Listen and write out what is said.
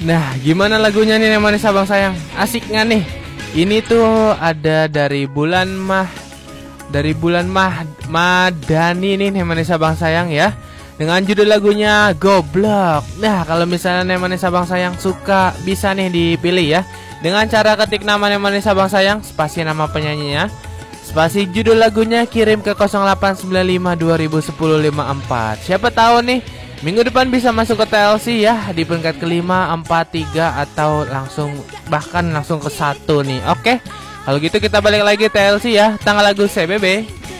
Nah, gimana lagunya nih Nemanis Abang Sayang? Asik nggak nih? Ini tuh ada dari bulan Madani nih Nemanis Abang Sayang ya. Dengan judul lagunya Goblok. Nah, kalau misalnya Nemanis Abang Sayang suka, bisa nih dipilih ya. Dengan cara ketik nama Nemanis Abang Sayang, spasi nama penyanyinya, spasi judul lagunya, kirim ke 0895 2010 54. Siapa tahu nih minggu depan bisa masuk ke TLC ya, di peringkat kelima, 4, 3, atau bahkan langsung ke 1 nih. Oke, kalau gitu kita balik lagi TLC ya. Tanggal lagu CBB.